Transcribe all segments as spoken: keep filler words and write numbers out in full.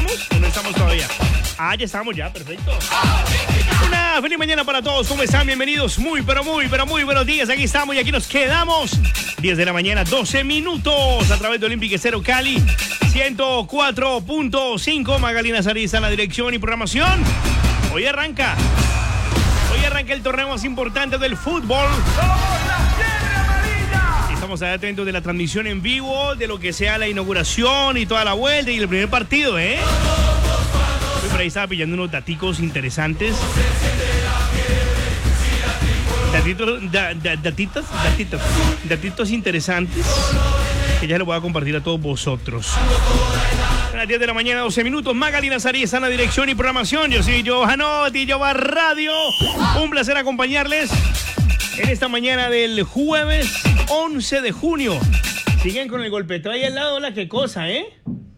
estamos o no estamos todavía? Ah, ya estamos ya, perfecto. Una feliz mañana para todos. ¿Cómo están? Bienvenidos. Muy, pero muy, pero muy buenos días. Aquí estamos y aquí nos quedamos. diez de la mañana, doce minutos. A través de Olympic Estéreo Cali. ciento cuatro punto cinco. Magalina Sariza en la dirección y programación. Hoy arranca. Hoy arranca el torneo más importante del fútbol. Estamos atentos de la transmisión en vivo, de lo que sea la inauguración y toda la vuelta y el primer partido, ¿eh? Hoy por ahí estaba pillando unos daticos interesantes. Datitos, da, da, datitos, datitos, datitos interesantes que ya les voy a compartir a todos vosotros. A las diez de la mañana, doce minutos. Magali Nazarí está en la dirección y programación. Yo soy Johanotti, yo va Radio. Un placer acompañarles en esta mañana del jueves once de junio. Siguen con el golpeteo ahí al lado, la que cosa, ¿eh?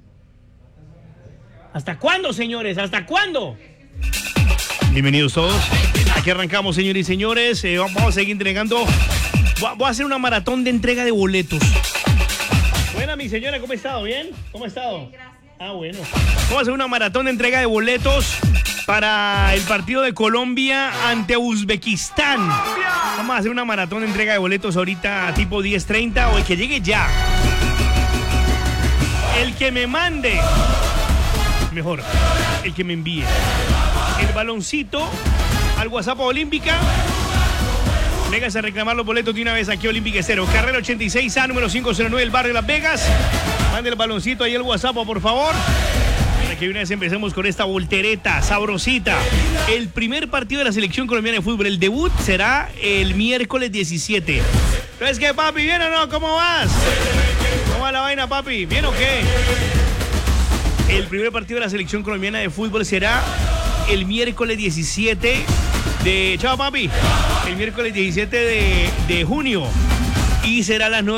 ¿Hasta cuándo, señores? ¿Hasta cuándo? Bienvenidos todos. Aquí arrancamos, señores y señores. Eh, vamos a seguir entregando. Voy a hacer una maratón de entrega de boletos. Buena, mi señora, ¿cómo ha estado? ¿Bien? ¿Cómo ha estado? Bien, gracias. Ah, bueno. Vamos a hacer una maratón de entrega de boletos para el partido de Colombia ante Uzbekistán. Vamos a hacer una maratón de entrega de boletos ahorita tipo diez treinta o el que llegue ya. El que me mande, mejor, el que me envíe el baloncito al WhatsApp Olímpica. Véngase a reclamar los boletos de una vez aquí Olímpica Estéreo. Carrera ochenta y seis A, número quinientos nueve, el barrio Las Vegas. Mande el baloncito ahí al WhatsApp, por favor. Para que una vez empecemos con esta voltereta sabrosita. El primer partido de la selección colombiana de fútbol, el debut, será el miércoles diecisiete. Entonces, ¿qué, papi? ¿Bien o no? ¿Cómo vas? ¿Cómo va la vaina, papi? ¿Bien o qué? El primer partido de la selección colombiana de fútbol será el miércoles diecisiete de... Chao, papi. El miércoles diecisiete de, de junio. Y será a las nueve.